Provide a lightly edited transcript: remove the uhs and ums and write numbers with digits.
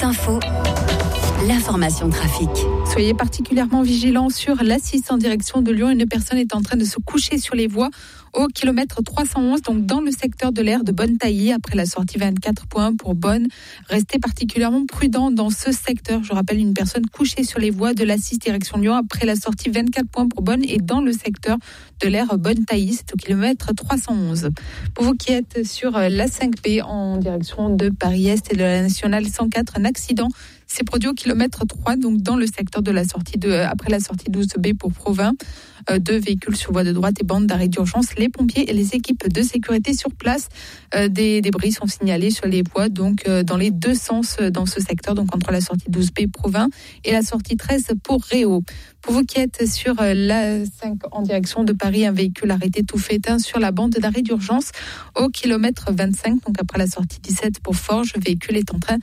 Info, l'information trafic. Soyez particulièrement vigilants sur l'A6 en direction de Lyon. Une personne est en train de se coucher sur les voies au kilomètre 311, donc dans le secteur de l'aire de Bonne-Tailly, après la sortie 24.1 pour Bonne. Restez particulièrement prudents dans ce secteur. Je rappelle, une personne couchée sur les voies de l'A6 direction Lyon après la sortie 24.1 pour Bonne et dans le secteur de l'aire Bonne-Tailly, c'est au kilomètre 311. Pour vous qui êtes sur la 5B en direction de Paris-Est et de la Nationale 104, un accident s'est produit au kilomètre 3, donc dans le secteur de la sortie après la sortie 12B pour Provins. 2 véhicules sur voie de droite et bande d'arrêt d'urgence. Les pompiers et les équipes de sécurité sur place. Des débris sont signalés sur les voies, donc dans les deux sens dans ce secteur, donc entre la sortie 12B Provins et la sortie 13 pour Réau. Pour vous qui êtes sur la 5 en direction de Paris, un véhicule arrêté tout fait éteint sur la bande d'arrêt d'urgence au kilomètre 25, donc après la sortie 17 pour Forges. Le véhicule est en train